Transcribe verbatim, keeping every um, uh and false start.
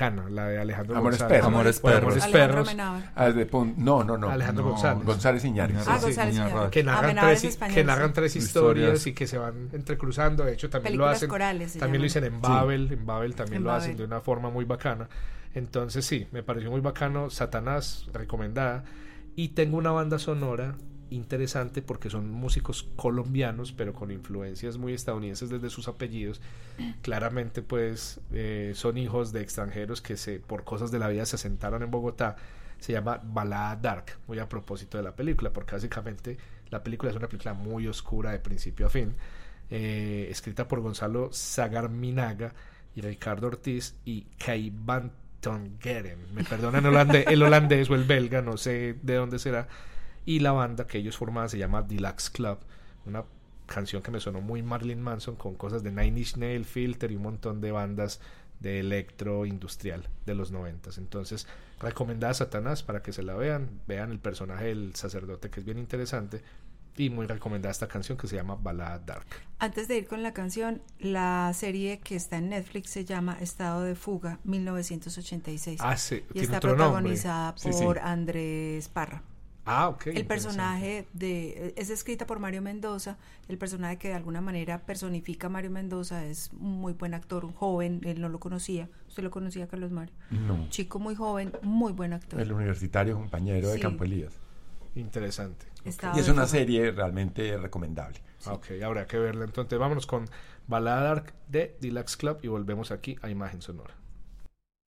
mexicana, la de Alejandro Amores González. Perros. Amores O de Perros. Amores Alejandro Perros. Amenábar. Ah, de Pon- no, no, no. Alejandro no, González. González Iñárritu. Ah, Sí, González Iñárritu. Iñárritu. que narran, Amenábar es tres, español, que narran sí. tres historias, Historias. y que se van entrecruzando. De hecho, también Películas lo hacen. corales se También lo llaman. dicen en Babel. En Babel también En lo hacen Babel. de una forma muy bacana. Entonces, sí, me pareció muy bacano. Satanás, recomendada. Y tengo una banda sonora interesante porque son músicos colombianos, pero con influencias muy estadounidenses desde sus apellidos. Claramente, pues, eh, son hijos de extranjeros que se por cosas de la vida se asentaron en Bogotá. Se llama Balada Dark, muy a propósito de la película, porque básicamente la película es una película muy oscura de principio a fin, eh, escrita por Gonzalo Sagarminaga y Ricardo Ortiz y Kai Van Tongeren, me perdonan el holandés, el holandés o el belga, no sé de dónde será. Y la banda que ellos formaban se llama Deluxe Club, una canción que me sonó muy Marilyn Manson, con cosas de Nine Inch Nails, Filter y un montón de bandas de electro industrial de los noventas. Entonces, recomendada Satanás para que se la vean, vean el personaje del sacerdote, que es bien interesante, y muy recomendada esta canción que se llama Balada Dark. Antes de ir con la canción, la serie que está en Netflix se llama Estado de Fuga mil novecientos ochenta y seis Ah, sí, y tiene está otro nombre. protagonizada Sí, por sí. Andrés Parra. Ah, ok. El personaje de es escrita por Mario Mendoza. El personaje que de alguna manera personifica a Mario Mendoza es un muy buen actor, un joven. Él no lo conocía. ¿Usted lo conocía, Carlos Mario? No. Chico muy joven, muy buen actor. El universitario compañero de Sí. Campo Elías. Interesante. Estado Y es de una Fuga. serie realmente recomendable. Ah, ok, habrá que verla. Entonces, vámonos con Balada Dark de Deluxe Club y volvemos aquí a Imagen Sonora.